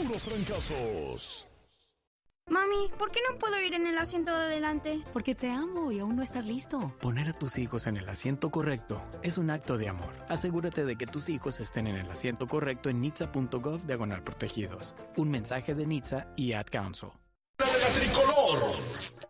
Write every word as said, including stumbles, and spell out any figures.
puros fracasos. Mami, ¿por qué no puedo ir en el asiento de adelante? Porque te amo y aún no estás listo. Poner a tus hijos en el asiento correcto es un acto de amor. Asegúrate de que tus hijos estén en el asiento correcto en nitsa punto gov diagonal protegidos. Un mensaje de Nitsa y Ad Council. ¡La tricolor!